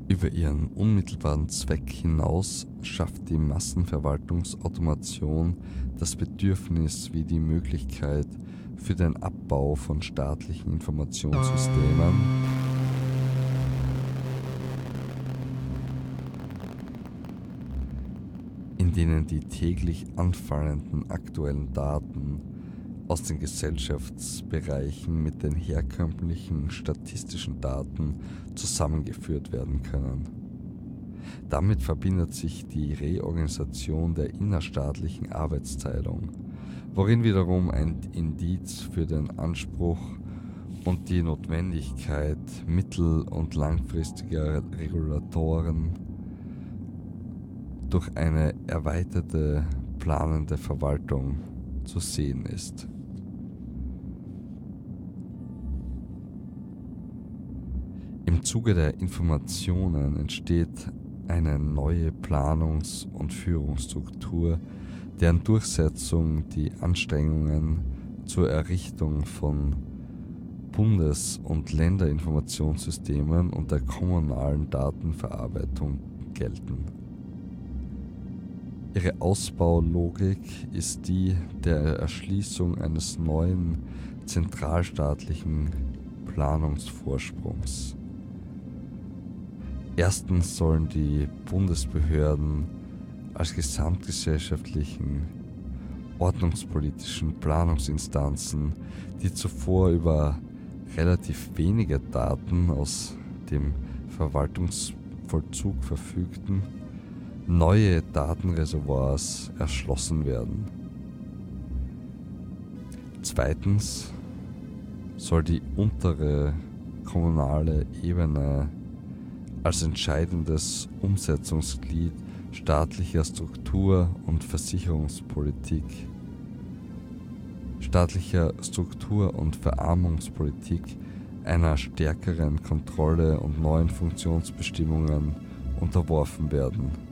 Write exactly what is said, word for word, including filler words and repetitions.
Über ihren unmittelbaren Zweck hinaus schafft die Massenverwaltungsautomation das Bedürfnis wie die Möglichkeit für den Abbau von staatlichen Informationssystemen, in denen die täglich anfallenden aktuellen Daten aus den Gesellschaftsbereichen mit den herkömmlichen statistischen Daten zusammengeführt werden können. Damit verbindet sich die Reorganisation der innerstaatlichen Arbeitsteilung, worin wiederum ein Indiz für den Anspruch und die Notwendigkeit mittel- und langfristiger Regulatoren durch eine erweiterte planende Verwaltung zu sehen ist. Im Zuge der Informationen entsteht eine neue Planungs- und Führungsstruktur, deren Durchsetzung die Anstrengungen zur Errichtung von Bundes- und Länderinformationssystemen und der kommunalen Datenverarbeitung gelten. Ihre Ausbaulogik ist die der Erschließung eines neuen zentralstaatlichen Planungsvorsprungs. Erstens sollen die Bundesbehörden als gesamtgesellschaftlichen ordnungspolitischen Planungsinstanzen, die zuvor über relativ wenige Daten aus dem Verwaltungsvollzug verfügten, neue Datenreservoirs erschlossen werden. Zweitens soll die untere kommunale Ebene als entscheidendes Umsetzungsglied staatlicher Struktur- und Versicherungspolitik, staatlicher Struktur- und Verarmungspolitik einer stärkeren Kontrolle und neuen Funktionsbestimmungen unterworfen werden.